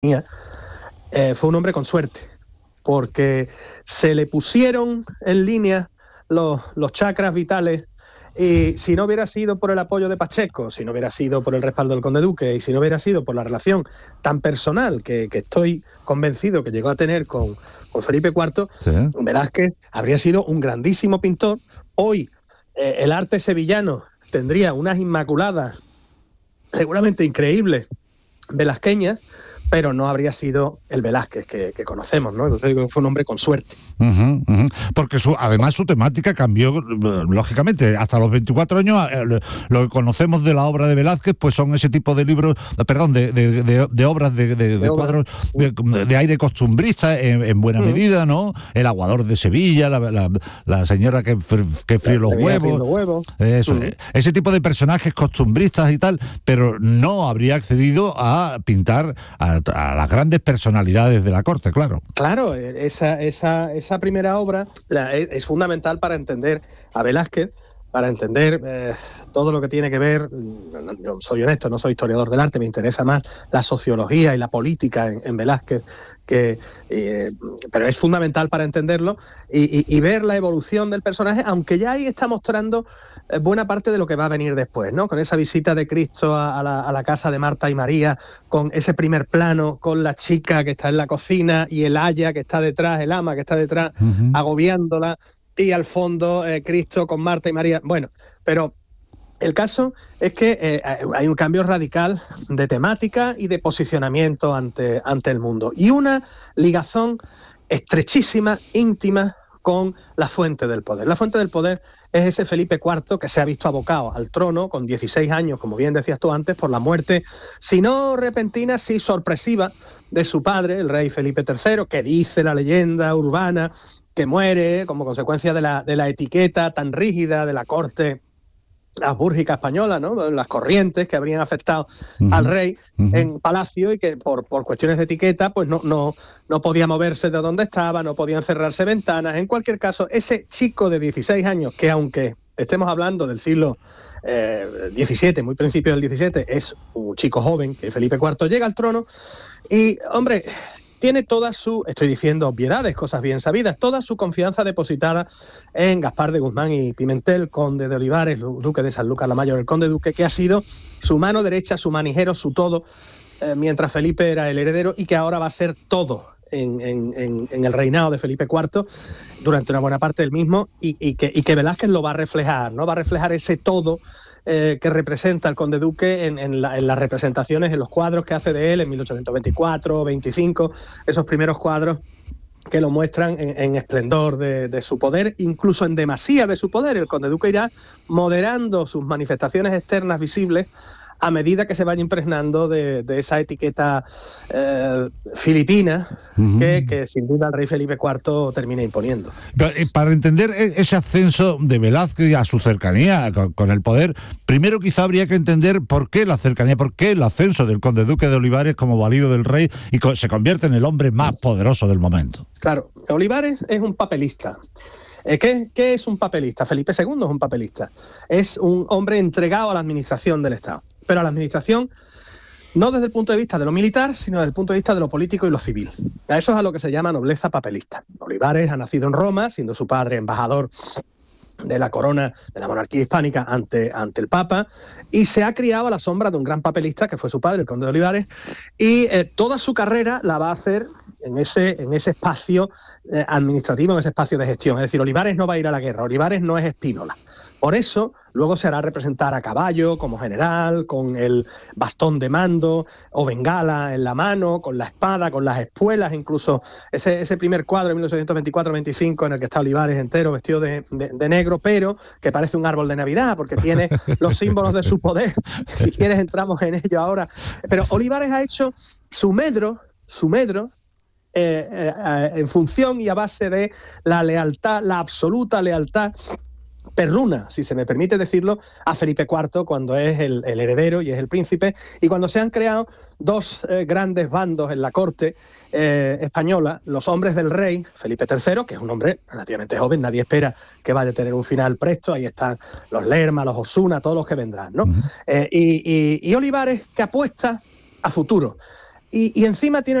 fue un hombre con suerte, porque se le pusieron en línea los chakras vitales. Y si no hubiera sido por el apoyo de Pacheco, si no hubiera sido por el respaldo del conde duque y si no hubiera sido por la relación tan personal que estoy convencido que llegó a tener con Felipe IV, sí, Velázquez habría sido un grandísimo pintor. Hoy el arte sevillano tendría unas inmaculadas seguramente increíbles velazqueñas, pero no habría sido el Velázquez que conocemos, ¿no? Entonces digo que fue un hombre con suerte. Porque además su temática cambió, lógicamente, hasta los 24 años, lo que conocemos de la obra de Velázquez, pues son ese tipo de libros, de obras, de cuadros de aire costumbrista, en buena medida, ¿no? El aguador de Sevilla, la señora que fríe los huevos. Eso, ese tipo de personajes costumbristas y tal, pero no habría accedido a pintar a las grandes personalidades de la corte, claro. Claro, esa primera obra es fundamental para entender a Velázquez, para entender todo lo que tiene que ver. Yo soy honesto, no soy historiador del arte, me interesa más la sociología y la política en Velázquez, pero es fundamental para entenderlo y ver la evolución del personaje, aunque ya ahí está mostrando buena parte de lo que va a venir después, ¿no? Con esa visita de Cristo a la casa de Marta y María, con ese primer plano, con la chica que está en la cocina y el aya que está detrás, el ama que está detrás, agobiándola, y al fondo Cristo con Marta y María. Bueno, pero el caso es que hay un cambio radical de temática y de posicionamiento ante el mundo, y una ligazón estrechísima, íntima, con la fuente del poder. La fuente del poder es ese Felipe IV que se ha visto abocado al trono con 16 años, como bien decías tú antes, por la muerte, si no repentina, sí sorpresiva, de su padre, el rey Felipe III, que dice la leyenda urbana que muere como consecuencia de la etiqueta tan rígida de la corte habsbúrgica española, ¿no? Las corrientes que habrían afectado al rey en palacio, y que por cuestiones de etiqueta pues no podía moverse de donde estaba, no podían cerrarse ventanas. En cualquier caso, ese chico de 16 años, que aunque estemos hablando del siglo XVII, muy principio del XVII, es un chico joven, que Felipe IV llega al trono y, hombre, tiene toda su, estoy diciendo obviedades, cosas bien sabidas, toda su confianza depositada en Gaspar de Guzmán y Pimentel, conde de Olivares, duque de Sanlúcar la Mayor, el conde duque, que ha sido su mano derecha, su manijero, su todo, mientras Felipe era el heredero, y que ahora va a ser todo en el reinado de Felipe IV durante una buena parte del mismo, y que Velázquez lo va a reflejar, ¿no? Va a reflejar ese todo que representa el conde duque en las representaciones, en los cuadros que hace de él en 1824, 25, esos primeros cuadros que lo muestran en esplendor de su poder, incluso en demasía de su poder. El conde duque irá moderando sus manifestaciones externas visibles a medida que se vaya impregnando de esa etiqueta filipina que sin duda el rey Felipe IV termina imponiendo. Para entender ese ascenso de Velázquez a su cercanía con el poder, primero quizá habría que entender por qué la cercanía, por qué el ascenso del conde duque de Olivares como valido del rey y se convierte en el hombre más poderoso del momento. Claro, Olivares es un papelista. ¿Qué es un papelista? Felipe II es un papelista. Es un hombre entregado a la administración del Estado, pero a la administración no desde el punto de vista de lo militar, sino desde el punto de vista de lo político y lo civil. A eso es a lo que se llama nobleza papelista. Olivares ha nacido en Roma, siendo su padre embajador de la corona de la monarquía hispánica ante el Papa, y se ha criado a la sombra de un gran papelista que fue su padre, el conde de Olivares, y toda su carrera la va a hacer en ese espacio administrativo, en ese espacio de gestión. Es decir, Olivares no va a ir a la guerra, Olivares no es Spínola. Por eso, luego se hará representar a caballo, como general, con el bastón de mando o bengala en la mano, con la espada, con las espuelas, incluso ese primer cuadro de 1824-25 en el que está Olivares entero, vestido de negro, pero que parece un árbol de Navidad, porque tiene los símbolos de su poder. Si quieres entramos en ello ahora. Pero Olivares ha hecho su medro, en función y a base de la lealtad, la absoluta lealtad perruna, si se me permite decirlo, a Felipe IV cuando es el heredero y es el príncipe, y cuando se han creado dos grandes bandos en la corte española, los hombres del rey, Felipe III, que es un hombre relativamente joven, nadie espera que vaya a tener un final presto, ahí están los Lerma, los Osuna, todos los que vendrán, ¿no? Y Olivares, que apuesta a futuro. y encima tiene